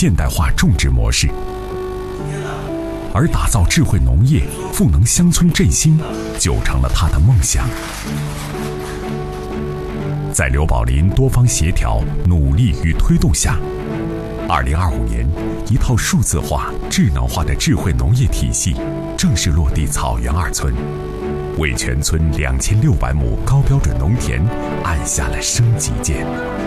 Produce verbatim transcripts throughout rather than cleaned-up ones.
现代化种植模式，而打造智慧农业、赋能乡村振兴，就成了他的梦想。在刘宝林多方协调、努力与推动下，二零二五年，一套数字化、智能化的智慧农业体系正式落地草原二村，为全村两千六百亩高标准农田按下了升级键。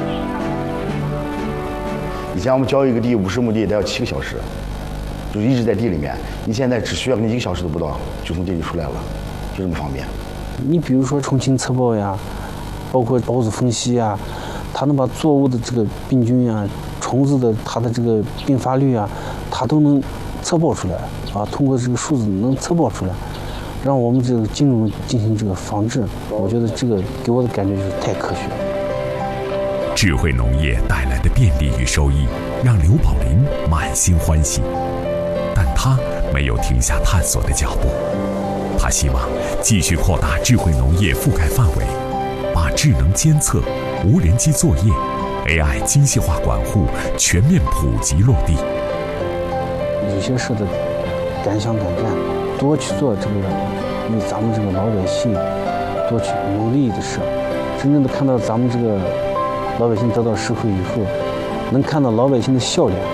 以前我们浇一个地五十亩地得要七个小时，就一直在地里面。你现在只需要一个小时都不到，就从地里出来了，就这么方便。 你比如说虫禽测报呀，包括孢子分析呀，它能把作物的这个病菌呀、虫子的它的这个并发率啊，它都能测报出来啊。通过这个数字能测报出来，让我们这个金融进行这个防治。我觉得这个给我的感觉就是太科学了。 智慧农业带来的便利与收益，让刘宝林满心欢喜，但他没有停下探索的脚步。他希望继续扩大智慧农业覆盖范围，把智能监测、无人机作业、A I 精细化管护全面普及落地。 有些事的敢想敢干，多去做这个为咱们这个老百姓多去努力的事，真正的看到咱们这个老百姓得到实惠以后，能看到老百姓的笑脸。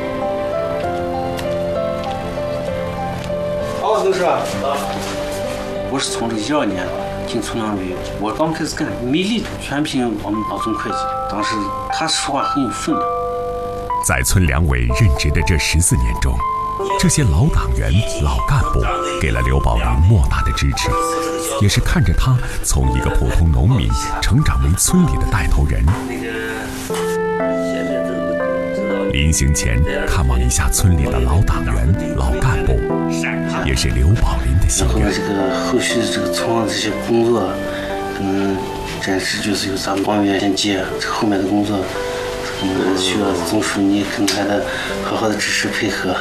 好，就是啊，我是从这一二年进村党委，我刚开始干，没力全凭我们老总会计，当时他说话很有分量。 在村两委任职的这十四年中，这些老党员、老干部给了刘宝林莫大的支持，也是看着他从一个普通农民成长为村里的带头人。临行前看望一下村里的老党员、老干部，也是刘宝林的心愿。 然后这个后续这个从这些工作，可能暂时就是由咱们党员先接，这后面的工作可能还需要总书记可能还得好好的支持配合。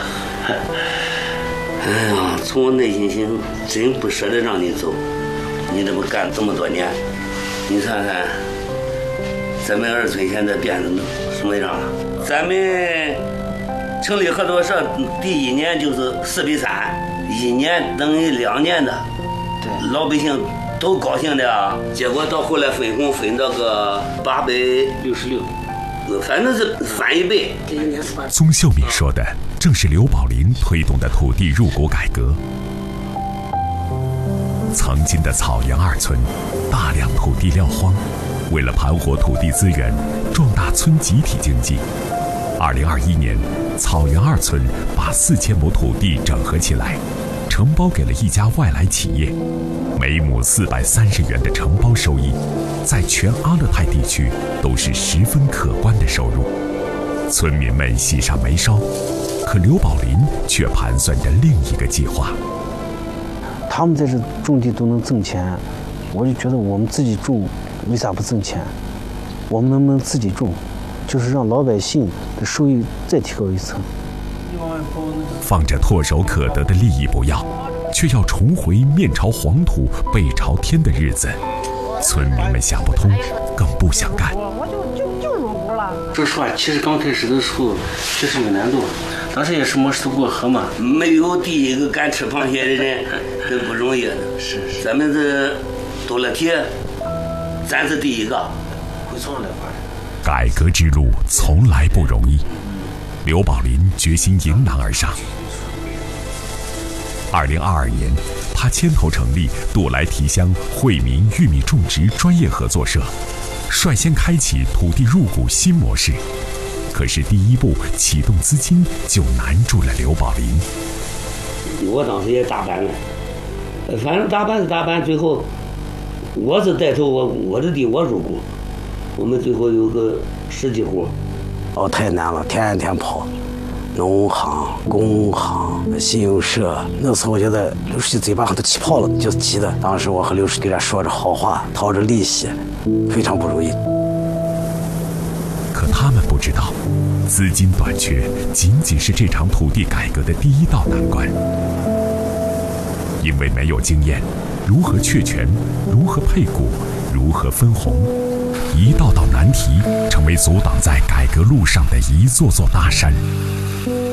哎呀，从我内心心真不舍得让你走，你这么干这么多年，你看看咱们二村现在变成什么样了？咱们成立合作社第一年就是四比三，一年等于两年的，对，老百姓都高兴的啊。结果到后来分红分到个八百六十六， 反正是翻一倍。 宗秀敏说的正是刘宝林推动的土地入股改革。曾经的草原二村，大量土地撂荒，为了盘活土地资源，壮大村集体经济。二零二一年，草原二村把四千亩土地整合起来，承包给了一家外来企业，每亩四百三十元的承包收益，在全阿勒泰地区都是十分可观的收入。村民们喜上眉梢，可刘宝林却盘算着另一个计划。 他们在这种地都能挣钱，我就觉得我们自己种为啥不挣钱？我们能不能自己种，就是让老百姓的收益再提高一层。 放着唾手可得的利益不要，却要重回面朝黄土背朝天的日子，村民们想不通，更不想干。 我就就就入股了。 说实话，其实刚开始的时候确实有难度，当时也是没走过河嘛， 没有第一个敢吃螃蟹的人，这不容易的。 是是， 咱们这多了铁，咱是第一个。 会做来吧？ 改革之路从来不容易，刘宝林决心迎难而上。二零二二年，他牵头成立杜莱提乡惠民玉米种植专业合作社，率先开启土地入股新模式。可是第一步启动资金就难住了刘宝林。 我当时也打板了，反正打板是打板，最后我是带头，我我的地我入股，我们最后有个十几户。 哦，太难了，天天跑，农行、工行、信用社。那时候我觉得刘书记嘴巴上都气泡了，就急的。当时我和刘书记给他说着好话，讨着利息，非常不容易。 可他们不知道，资金短缺仅仅是这场土地改革的第一道难关。因为没有经验，如何确权，如何配股，如何分红，一道道难题成为阻挡在改革路上的一座座大山。